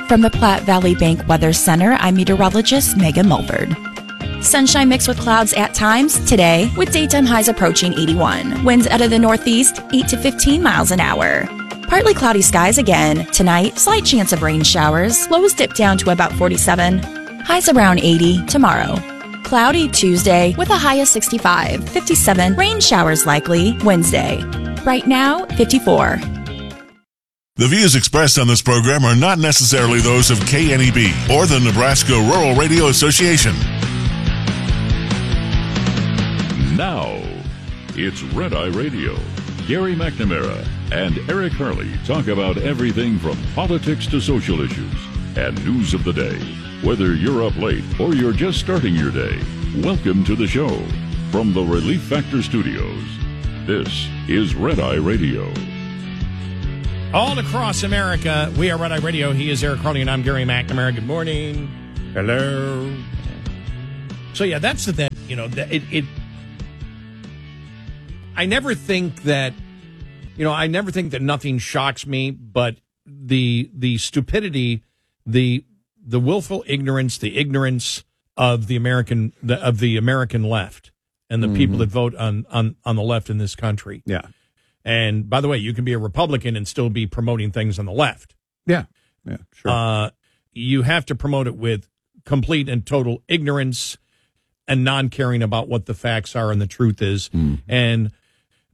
From the Platte Valley Bank Weather Center, I'm meteorologist Megan Mulford. Sunshine mixed with clouds at times today, with daytime highs approaching 81. Winds out of the northeast, 8 to 15 miles an hour. Partly cloudy skies again. Tonight, slight chance of rain showers. Lows dip down to about 47. Highs around 80 tomorrow. Cloudy Tuesday with a high of 65. 57. Rain showers likely Wednesday. Right now, 54. The views expressed on this program are not necessarily those of KNEB or the Nebraska Rural Radio Association. Now, it's Red Eye Radio. Gary McNamara and Eric Harley talk about everything from politics to social issues and news of the day. Whether you're up late or you're just starting your day, welcome to the show. From the Relief Factor Studios, this is Red Eye Radio. All across America, we are Red Eye Radio. He is Eric Harley, and I'm Gary McNamara. Good morning. Hello. So, yeah, that's the thing. You know, I never think that, nothing shocks me, but the stupidity, the willful ignorance, the ignorance of the American left and the people that vote on the left in this country. Yeah. And by the way, you can be a Republican and still be promoting things on the left. Yeah. Yeah, sure. You have to promote it with complete and total ignorance and non-caring about what the facts are and the truth is. And